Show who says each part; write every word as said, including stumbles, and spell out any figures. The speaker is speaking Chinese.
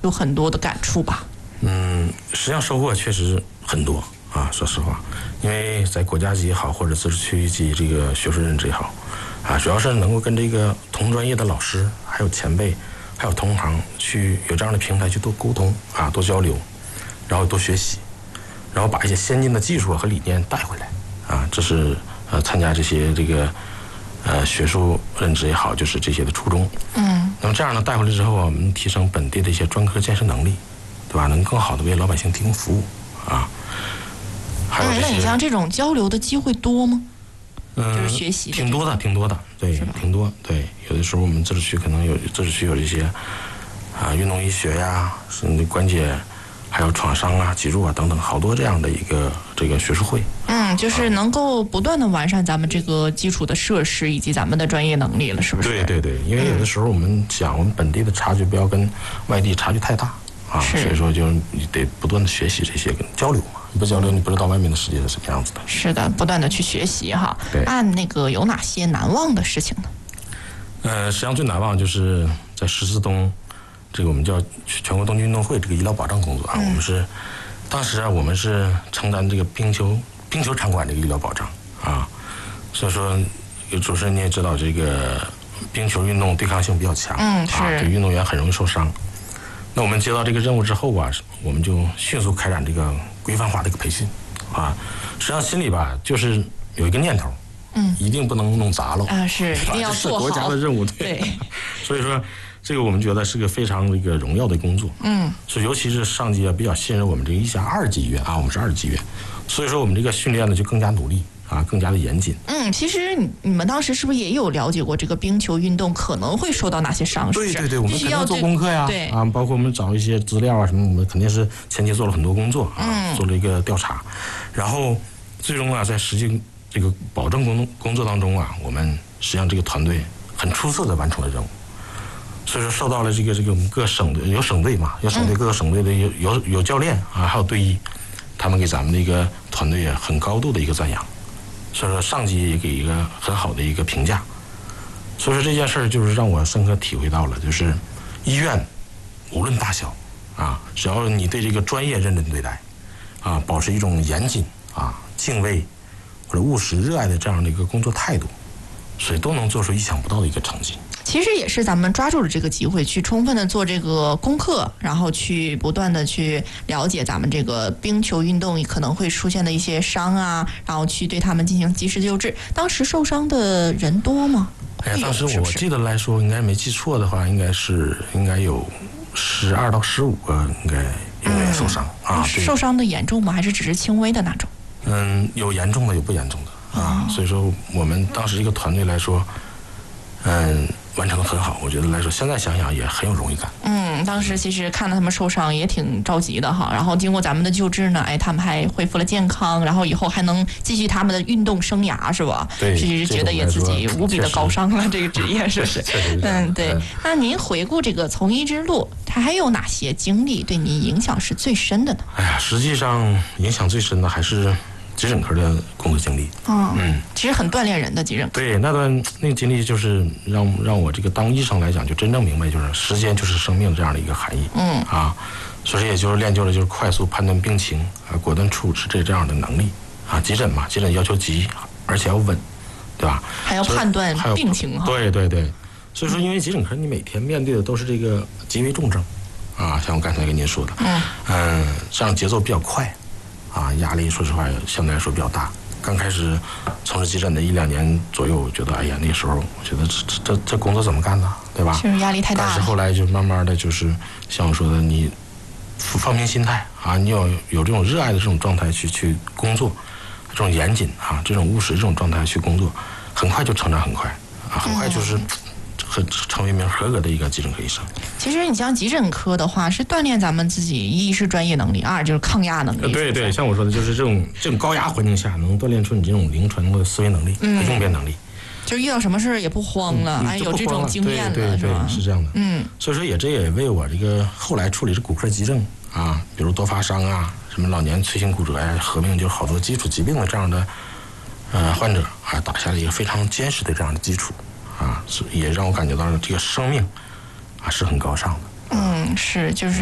Speaker 1: 有很多的感触吧？
Speaker 2: 嗯，实际上收获确实很多啊，说实话，因为在国家级也好，或者自治区级这个学术任职也好，啊，主要是能够跟这个同专业的老师、还有前辈、还有同行去有这样的平台去多沟通啊，多交流，然后多学习，然后把一些先进的技术和理念带回来啊，这是呃参加这些这个呃学术任职也好，就是这些的初衷。嗯，那么这样呢带回来之后，我们提升本地的一些专科建设能力，对吧？能更好的为老百姓提供服务啊。还有这些，
Speaker 1: 嗯，那你像这种交流的机会多吗？
Speaker 2: 嗯，
Speaker 1: 就是学习
Speaker 2: 挺多的，挺多的，对，挺多。对，有的时候我们自治区可能有自治区有这些啊运动医学呀，甚至关节，还有创伤啊、脊柱啊等等，好多这样的一个这个学术会。
Speaker 1: 嗯，就是能够不断的完善咱们这个基础的设施以及咱们的专业能力了，是不是？
Speaker 2: 对对对，因为有的时候我们讲我们本地的差距不要跟外地差距太大啊，所以说就你得不断的学习这些跟交流嘛。你不交流，你不知道外面的世界是什么样子的。
Speaker 1: 是的，不断的去学习哈。
Speaker 2: 对。
Speaker 1: 按那个有哪些难忘的事情呢？
Speaker 2: 呃，实际上最难忘就是在十四冬，这个我们叫全国冬季运动会这个医疗保障工作啊，嗯、我们是当时啊，我们是承担这个冰球冰球场馆这个医疗保障啊，所以说主持人你也知道，这个冰球运动对抗性比较强，
Speaker 1: 嗯，是，
Speaker 2: 啊，对运动员很容易受伤。那我们接到这个任务之后啊，我们就迅速开展这个规范化的一个培训，啊，实际上心里吧就是有一个念头，嗯，一定不能弄砸了
Speaker 1: 啊，是，一定要做好，
Speaker 2: 这是国家的任务，对。
Speaker 1: 对
Speaker 2: 所以说，这个我们觉得是个非常这个荣耀的工作，嗯，所以尤其是上级啊比较信任我们这个一家二级医院啊，我们是二级医院，所以说我们这个训练呢就更加努力。啊，更加的严谨。
Speaker 1: 嗯，其实你你们当时是不是也有了解过这个冰球运动可能会受到哪些伤？
Speaker 2: 对对对，我们肯定做功课呀，
Speaker 1: 对
Speaker 2: 啊，包括我们找一些资料啊什么，我们肯定是前期做了很多工作啊，嗯、做了一个调查，然后最终啊，在实际这个保证工工作当中啊，我们实际上这个团队很出色的完成了任务，所以说受到了这个这个我们各省队有省队嘛，有省队各个省队的有有有教练啊，还有队医，他们给咱们的一个团队也很高度的一个赞扬。所以说上级也给一个很好的一个评价，所以说这件事儿就是让我深刻体会到了，就是医院无论大小啊，只要你对这个专业认真对待，啊，保持一种严谨啊、敬畏或者务实、热爱的这样的一个工作态度，所以都能做出意想不到的一个成绩。
Speaker 1: 其实也是咱们抓住了这个机会，去充分的做这个功课，然后去不断的去了解咱们这个冰球运动可能会出现的一些伤啊，然后去对他们进行及时救治。当时受伤的人多吗？
Speaker 2: 哎呀，当时我记得来说，应该没记错的话，应该是应该有十二到十五个应该有人受伤、嗯、啊。
Speaker 1: 受伤的严重吗？还是只是轻微的那种？
Speaker 2: 嗯，有严重的，有不严重的啊。哦、所以说，我们当时一个团队来说，嗯。完成的很好，我觉得来说，现在想想也很有荣誉感。
Speaker 1: 嗯，当时其实看到他们受伤也挺着急的哈，然后经过咱们的救治呢，哎，他们还恢复了健康，然后以后还能继续他们的运动生涯，是吧？
Speaker 2: 对，
Speaker 1: 其实觉得也自己无比的高尚了，这个职业是不是？嗯，对。那您回顾这个从医之路，它还有哪些经历对您影响是最深的呢？
Speaker 2: 哎呀，实际上影响最深的还是急诊科的工作经历。
Speaker 1: 嗯嗯，其实很锻炼人的急诊科。
Speaker 2: 对，那段那个经历就是让让我这个当医生来讲，就真正明白就是时间就是生命这样的一个含义。嗯啊，所以也就是练就了就是快速判断病情啊，果断处置这这样的能力啊。急诊嘛，急诊要求急，而且要稳，对吧？
Speaker 1: 还要判断病情哈。
Speaker 2: 对对对，所以说因为急诊科你每天面对的都是这个极为重症啊，像我刚才跟您说的，嗯嗯，这样节奏比较快。啊，压力说实话相对来说比较大。刚开始从事急诊的一两年左右，我觉得哎呀，那个时候我觉得这这这工作怎么干呢？对吧？
Speaker 1: 是压力太大了。
Speaker 2: 但是后来就慢慢的就是像我说的，你放平心态啊，你有有这种热爱的这种状态去去工作，这种严谨啊，这种务实这种状态去工作，很快就成长很快啊，很快就是。嗯很成为一名合格的一个急诊科医生。
Speaker 1: 其实你像急诊科的话，是锻炼咱们自己，一是专业能力，二就是抗压能力。
Speaker 2: 对对，像我说的，就是这种这种高压环境下，能锻炼出你这种临床的思维能力和应变能力。
Speaker 1: 就遇到什么事儿也不慌了，哎、嗯，有这种经验了，
Speaker 2: 对对对，
Speaker 1: 是吧？
Speaker 2: 是这样的。嗯，所以说也这也为我这个后来处理这骨科急症啊，比如多发伤啊，什么老年脆性骨折呀、啊，合并就是好多基础疾病的这样的呃患者啊，打下了一个非常坚实的这样的基础。啊，也让我感觉到这个生命啊是很高尚的。
Speaker 1: 嗯，是，就是。